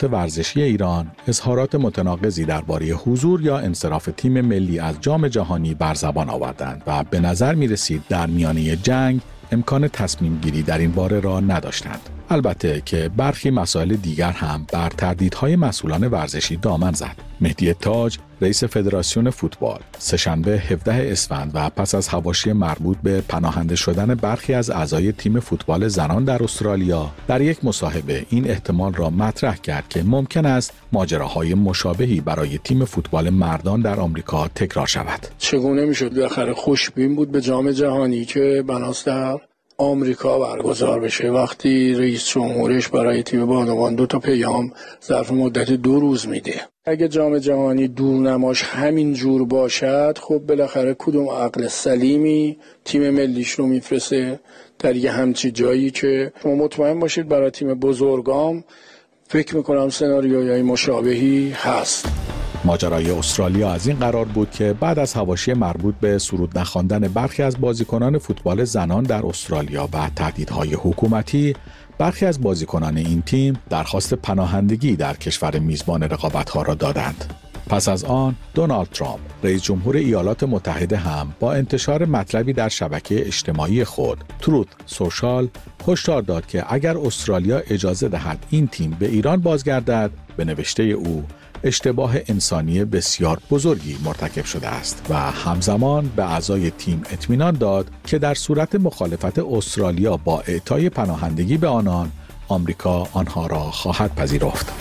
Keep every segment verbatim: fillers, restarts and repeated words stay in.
مقامات ورزشی ایران اظهارات متناقضی درباره حضور یا انصراف تیم ملی از جام جهانی بر زبان آوردند و به نظر می رسید در میانه جنگ امکان تصمیم گیری در این باره را نداشتند. البته که برخی مسائل دیگر هم بر تردیدهای مسئولان ورزشی دامن زد. مهدی تاج، رئیس فدراسیون فوتبال، سه‌شنبه هفدهم اسفند و پس از حواشی مربوط به پناهنده شدن برخی از اعضای تیم فوتبال زنان در استرالیا، در یک مصاحبه این احتمال را مطرح کرد که ممکن است ماجراهای مشابهی برای تیم فوتبال مردان در آمریکا تکرار شود. چگونه میشد بالاخره خوشبین بود به جام جهانی که بناس در آمریکا برگزار بشه وقتی رئیس جمهورش برای تیم بانوان دو تا پیام ظرف مدت دو روز میده؟ اگه جام جهانی دورنماش همین جور باشد، خب بالاخره کدوم عقل سلیمی تیم ملیش رو میفرسته در یه همچی جایی که شما مطمئن باشید برای تیم بزرگام فکر میکنم سناریوهای مشابهی هست. ماجرای استرالیا از این قرار بود که بعد از حواشی مربوط به سرود نخواندن برخی از بازیکنان فوتبال زنان در استرالیا و تهدیدهای حکومتی، برخی از بازیکنان این تیم درخواست پناهندگی در کشور میزبان رقابت‌ها را دادند. پس از آن دونالد ترامپ، رئیس جمهور ایالات متحده هم با انتشار مطلبی در شبکه اجتماعی خود تروت سوشال هشدار داد که اگر استرالیا اجازه دهد این تیم به ایران بازگردد، به نوشته او اشتباه انسانی بسیار بزرگی مرتکب شده است و همزمان به اعضای تیم اطمینان داد که در صورت مخالفت استرالیا با اعطای پناهندگی به آنان، آمریکا آنها را خواهد پذیرفت.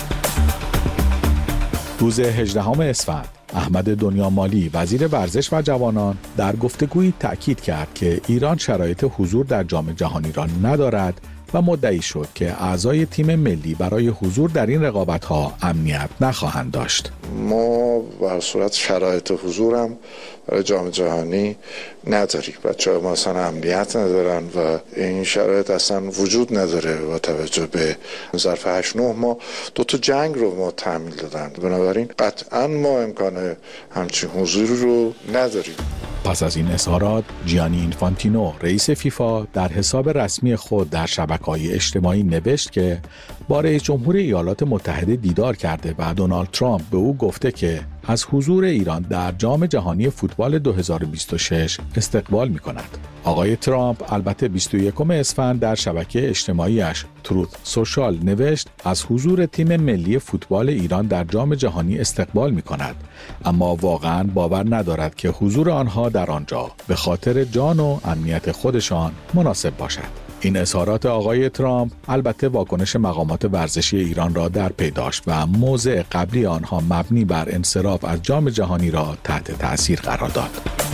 روز هجدهم اسفند، احمد دنیامالی، وزیر ورزش و جوانان، در گفتگویی تأکید کرد که ایران شرایط حضور در جام جهانی را ندارد و مدعی شد که اعضای تیم ملی برای حضور در این رقابت‌ها امنیت نخواهند داشت. ما بر صورت شرایط حضورم برای جام جهانی نداریم. بچه‌ها ما اصلا امنیت ندارن و این شرایط اصلا وجود نداره با توجه به ظرف هشت نه ماه دو تا جنگ رو ما تحمیل دادن. بنابراین قطعا ما امکان همچین حضوری رو نداریم. پس از این اظهارات، جیانی اینفانتینو، رئیس فیفا، در حساب رسمی خود در شبکه‌های اجتماعی نوشت که با رئیس جمهور ایالات متحده دیدار کرده و دونالد ترامپ به او گفته که از حضور ایران در جام جهانی فوتبال دو هزار و بیست و شش استقبال می‌کند. آقای ترامپ البته بیست و یکم اسفند در شبکه اجتماعیش تروت سوشال نوشت از حضور تیم ملی فوتبال ایران در جام جهانی استقبال می‌کند، اما واقعاً باور ندارد که حضور آنها در آنجا به خاطر جان و امنیت خودشان مناسب باشد. این اظهارات آقای ترامپ البته واکنش مقامات ورزشی ایران را در پی داشت و موضع قبلی آنها مبنی بر انصراف از جام جهانی را تحت تأثیر قرار داد.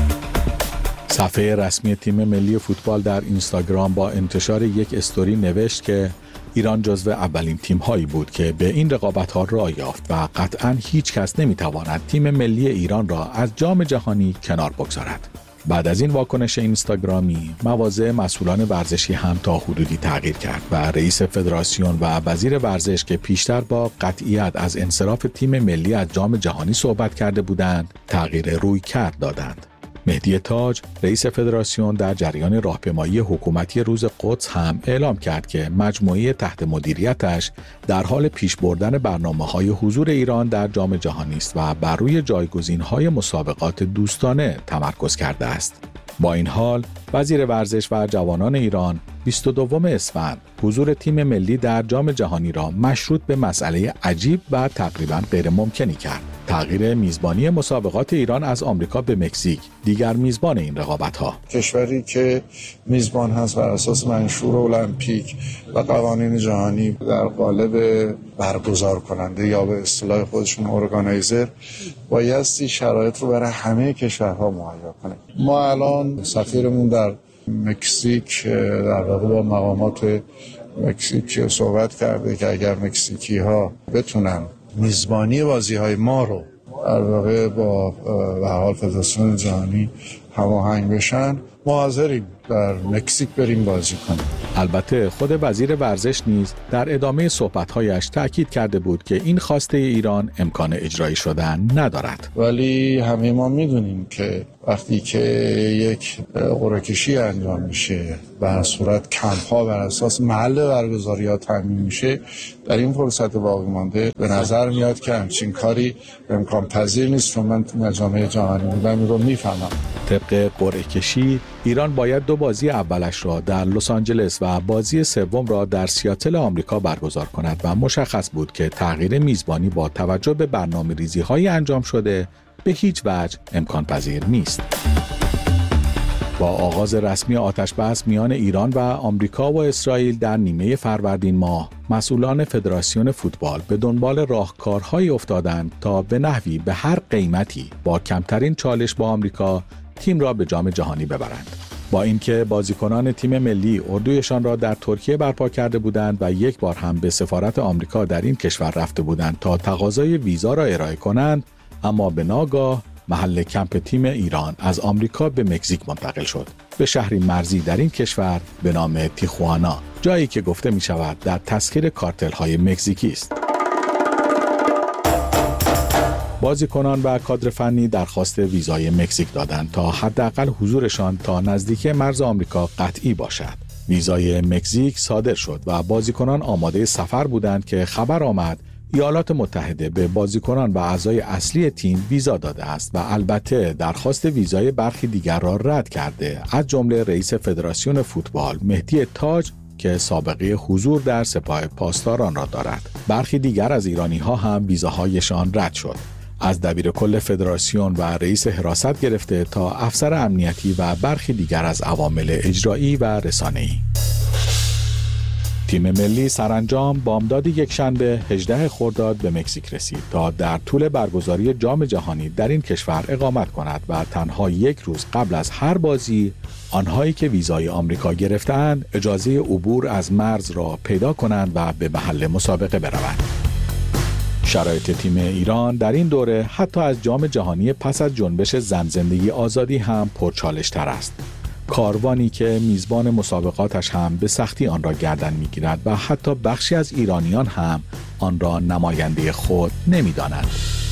صفحه رسمی تیم ملی فوتبال در اینستاگرام با انتشار یک استوری نوشت که ایران جزو اولین تیم‌هایی بود که به این رقابت‌ها راه یافت و قطعاً هیچ کس نمی‌تواند تیم ملی ایران را از جام جهانی کنار بگذارد. بعد از این واکنش اینستاگرامی، مواضع مسئولان ورزشی هم تا حدودی تغییر کرد و رئیس فدراسیون و وزیر ورزش که پیشتر با قطعیت از انصراف تیم ملی از جام جهانی صحبت کرده بودند، تغییر رویکرد دادند. مهدی تاج، رئیس فدراسیون، در جریان راهپیمایی حکومتی روز قدس هم اعلام کرد که مجموعه تحت مدیریتش در حال پیش بردن برنامه‌های حضور ایران در جام جهانی است و بر روی جایگزین‌های مسابقات دوستانه تمرکز کرده است. با این حال، وزیر ورزش و جوانان ایران بیست و دوم اسفند حضور تیم ملی در جام جهانی را مشروط به مسئله عجیب و تقریباً غیر ممکنی کرد: تغییر میزبانی مسابقات ایران از آمریکا به مکزیک، دیگر میزبان این رقابت‌ها. کشوری که میزبان هست بر اساس منشور المپیک و قوانین جهانی در قالب برگزار کننده یا به اصطلاح خودشون ارگانایزر، بایستی شرایط رو برای همه کشورها مهیا کنه. ما الان سفیرمون در مکزیک در واقع با مقامات مکزیک صحبت کرده که اگر مکزیکی ها بتونن میزبانی بازی های ما رو در واقع با به حال فدراسیون جهانی هماهنگ بشن، ما حاضریم در مکزیک بریم بازی کنیم. البته خود وزیر ورزش نیز در ادامه صحبت‌هایش تأکید کرده بود که این خواسته ایران امکان اجرایی شدن ندارد. ولی همه ما میدونیم که وقتی که یک قرعه کشی انجام میشه و صورت کمپ‌ها بر اساس محل برگزاری ها تعیین میشه، در این فرصت باقی مانده به نظر میاد که همچین کاری امکان پذیر نیست، چون من تو مجامع جهانی بودم این رو میفهمم. طبق قرعه کشی ایران باید دو بازی اولش را در لس آنجلس و بازی سوم را در سیاتل آمریکا برگزار کند و مشخص بود که تغییر میزبانی با توجه به برنامه‌ریزی‌های انجام شده به هیچ وجه امکان پذیر نیست. با آغاز رسمی آتش‌بس میان ایران و آمریکا و اسرائیل در نیمه فروردین ماه، مسئولان فدراسیون فوتبال به دنبال راهکارهایی افتادند تا به نحوی به هر قیمتی با کمترین چالش با آمریکا تیم را به جام جهانی ببرند. با اینکه بازیکنان تیم ملی اردویشان را در ترکیه برپا کرده بودند و یک بار هم به سفارت آمریکا در این کشور رفته بودند تا تقاضای ویزا را ارائه کنند، اما به ناگاه محل کمپ تیم ایران از آمریکا به مکزیک منتقل شد، به شهری مرزی در این کشور به نام تیخوانا، جایی که گفته می شود در تسخیر کارتل‌های مکزیکی است. بازیکنان و کادر فنی درخواست ویزای مکزیک دادند تا حداقل حضورشان تا نزدیکی مرز آمریکا قطعی باشد. ویزای مکزیک صادر شد و بازیکنان آماده سفر بودند که خبر آمد ایالات متحده به بازیکنان و اعضای اصلی تیم ویزا داده است و البته درخواست ویزای برخی دیگر را رد کرده، از جمله رئیس فدراسیون فوتبال مهدی تاج که سابقه حضور در سپاه پاسداران را دارد. برخی دیگر از ایرانی ها هم ویزاهایشان رد شد، از دبیر کل فدراسیون و رئیس حراست گرفته تا افسر امنیتی و برخی دیگر از عوامل اجرایی و رسانه‌ای. تیم ملی سرانجام بامداد یکشنبه هجدهم خرداد به مکزیک رسید تا در طول برگزاری جام جهانی در این کشور اقامت کند و تنها یک روز قبل از هر بازی آنهایی که ویزای آمریکا گرفتند اجازه عبور از مرز را پیدا کنند و به محل مسابقه بروند. شرایط تیم ایران در این دوره حتی از جام جهانی پس از جنبش زن زندگی آزادی هم پرچالش تر است. کاروانی که میزبان مسابقاتش هم به سختی آن را گردن میگیرد و حتی بخشی از ایرانیان هم آن را نماینده خود نمیدانند.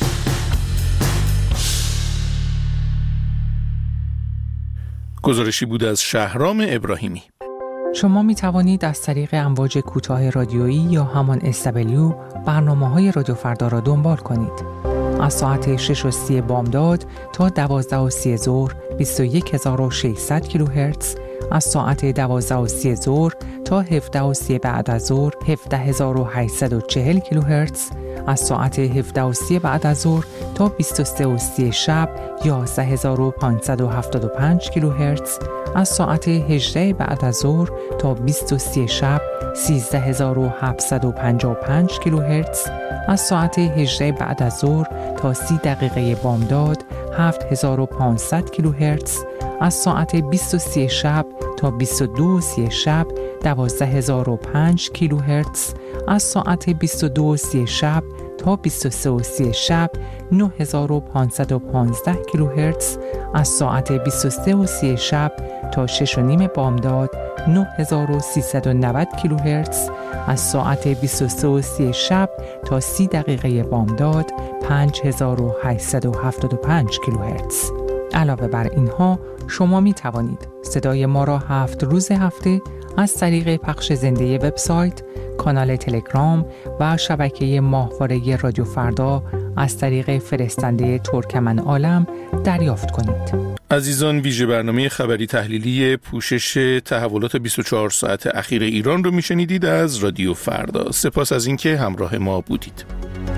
گزارشی بود از شهرام ابراهیمی. شما می توانید از طریق امواج کوتاه رادیویی یا همان اس دبلیو برنامه‌های رادیو فردا را دنبال کنید. از ساعت شش و سی بامداد تا دوازده و سی ظهر بیست و یک هزار و ششصد کیلوهرتز، از ساعت دوازده و سی ظهر تا هفده و سی بعد از ظهر هفده هزار و هشتصد و چهل کیلوهرتز، از ساعت هفده و سی بعد از ظهر تا بیست و سه و سی شب یازده هزار و پانصد و هفتاد و پنج کیلوهرتز، از ساعت هجده بعد از ظهر تا بیست و سه شب سیزده هزار و هفتصد و پنجاه و پنج کیلوهرتز، از ساعت هجده بعد از ظهر تا سی دقیقه بامداد هفت هزار و پانصد کیلوهرتز، از ساعت بیست و سه شب تا بیست و دو و سی شب دوازده هزار و پنج کیلوهرتز، از ساعت بیست و دو و سی شب تا بیست و سه و سی شب نه هزار و پانصد و پانزده کیلوهرتز، از ساعت بیست و سه و سی شب تا شش و نیم بامداد نه هزار و سیصد و نود کیلوهرتز، از ساعت بیست و سه و سی شب تا سی دقیقه بامداد پنج هزار و هشتصد و هفتاد و پنج کیلوهرتز. علاوه بر اینها شما می توانید صدای ما را هفت روز هفته از طریق پخش زنده وبسایت، کانال تلگرام و شبکه ماهواره رادیو فردا از طریق فرستنده ترکمن عالم دریافت کنید. عزیزان، ویژه برنامه خبری تحلیلی پوشش تحولات بیست و چهار ساعت اخیر ایران رو میشنیدید از رادیو فردا. سپاس از اینکه همراه ما بودید.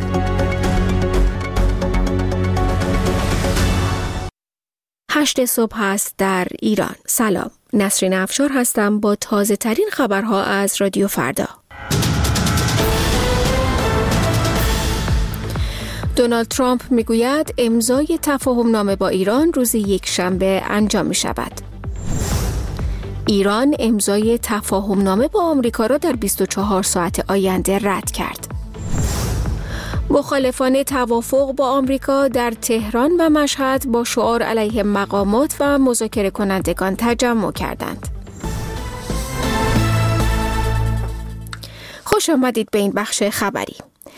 هشت صبح است در ایران. سلام، نسرین افشار هستم با تازه ترین خبرها از رادیو فردا. دونالد ترامپ میگوید امضای تفاهم نامه با ایران روز یکشنبه انجام می شود. ایران امضای تفاهم نامه با آمریکا را در بیست و چهار ساعت آینده رد کرد. مخالفان توافق با آمریکا در تهران و مشهد با شعار علیه مقامات و مذاکره کنندگان تجمع کردند. خوش آمدید به این بخش خبری.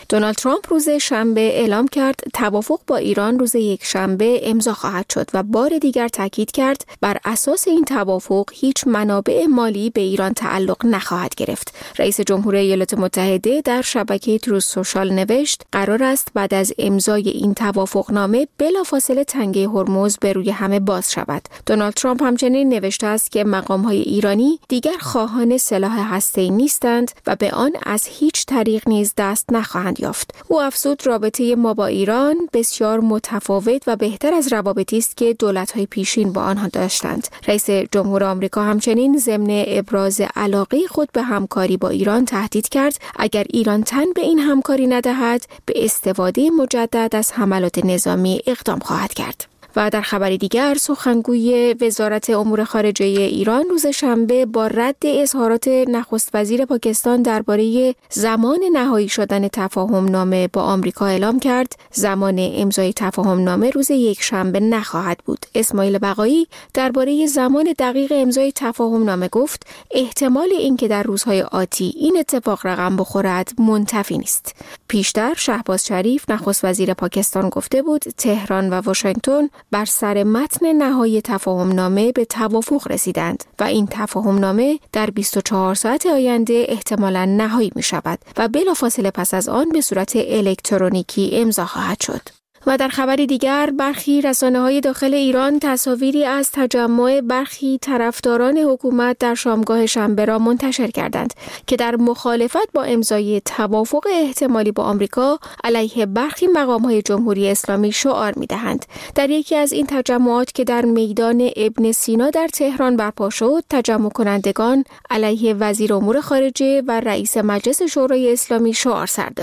دونالد ترامپ روز شنبه اعلام کرد توافق با ایران روز یک شنبه امضا خواهد شد و بار دیگر تاکید کرد بر اساس این توافق هیچ منابع مالی به ایران تعلق نخواهد گرفت. رئیس جمهوری ایالات متحده در شبکه تروث سوشال نوشت قرار است بعد از امضای این توافقنامه بلافاصله تنگه هرمز به روی همه باز شود. دونالد ترامپ همچنین نوشته است که مقام‌های ایرانی دیگر خواهان سلاح هسته‌ای نیستند و به آن از هیچ طریق نیز دست نخواهند یافت. او افزود رابطه ما با ایران بسیار متفاوت و بهتر از روابطی است که دولت‌های پیشین با آنها داشتند. رئیس جمهور آمریکا همچنین ضمن ابراز علاقه خود به همکاری با ایران تهدید کرد اگر ایران تن به این همکاری ندهد به استفاده مجدد از حملات نظامی اقدام خواهد کرد. و در خبری دیگر سخنگوی وزارت امور خارجه ایران روز شنبه با رد اظهارات نخست وزیر پاکستان درباره زمان نهایی شدن تفاهم نامه با آمریکا اعلام کرد زمان امضای تفاهم نامه روز یک شنبه نخواهد بود. اسماعیل بقایی درباره زمان دقیق امضای تفاهم نامه گفت احتمال اینکه در روزهای آتی این اتفاق رقم بخورد منتفی نیست. پیشتر شهباز شریف نخست وزیر پاکستان گفته بود تهران و واشنگتن بر سر متن نهایی تفاهم نامه به توافق رسیدند و این تفاهم نامه در بیست و چهار ساعت آینده احتمالاً نهایی می شود و بلافاصله پس از آن به صورت الکترونیکی امضا خواهد شد. و در خبری دیگر برخی رسانه‌های داخل ایران تصاویری از تجمع برخی طرفداران حکومت در شامگاه شنبه را منتشر کردند که در مخالفت با امضای توافق احتمالی با آمریکا علیه برخی مقام‌های جمهوری اسلامی شعار می‌دهند. در یکی از این تجمعات که در میدان ابن سینا در تهران برپا شد، تجمع کنندگان علیه وزیر امور خارجه و رئیس مجلس شورای اسلامی شعار سر دادند.